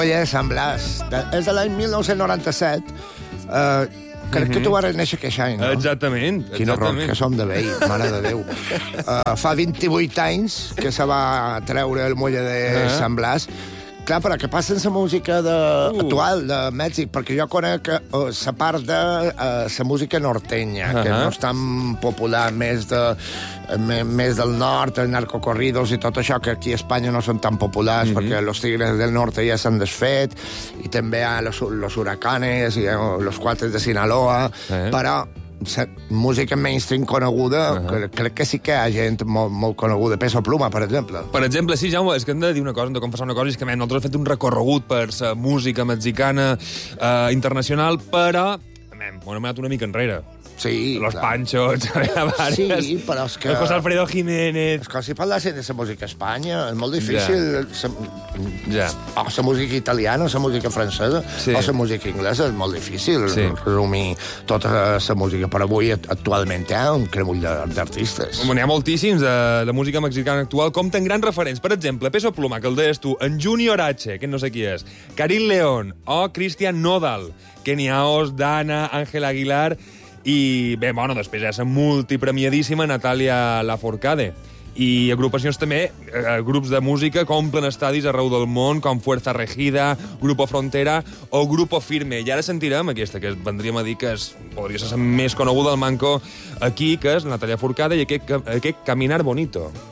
de Sant Blas. És de l'any 1997. Crec que tu vas néixer aquest any, no? Exactament. Quin horror, que som de vell, mare de Déu. Fa 28 anys que se va treure el Muelle de Sant Blas. Clar, però què passa amb la música actual de Mèxic? Perquè jo conec la part de la música nortenya, que no és tan popular, més del nord, els narcocorridos i tot això, que aquí a Espanya no són tan populars, perquè los Tigres del Norte ja s'han desfet, i també hi ha los huracanes, i los Cuates de Sinaloa, però música mainstream coneguda, crec que sí que hi ha gent molt coneguda. Peso Pluma, per exemple. Per exemple, sí, Jaume, és que hem de dir una cosa, hem de confessar una cosa, és que nosaltres hem fet un recorregut per la música mexicana internacional, però hem anat una mica enrere. Sí, Los Panchos, sí, però és que... El José Alfredo Jiménez... És que si parlessin de la música a Espanya, és molt difícil. O la música italiana, o la música francesa, o la música inglesa, és molt difícil resumir tota la música. Però avui, actualment, hi ha un cremull d'artistes. N'hi ha moltíssims de música mexicana actual, com ten grans referents. Per exemple, Peso Pluma, que el deies tu, en Junior H, que no sé qui és, Karim León, o Christian Nodal, Kenia Os, Dana, Ángel Aguilar... I, bé, després hi ha la multipremiadíssima Natàlia Lafourcade. I agrupacions també, grups de música que omplen estadis arreu del món, com Fuerza Regida, Grupo Frontera o Grupo Firme. I ara sentirem aquesta, que vendríem a dir que podria ser la més coneguda del manco aquí, que és Natàlia Lafourcade i aquest Caminar Bonito.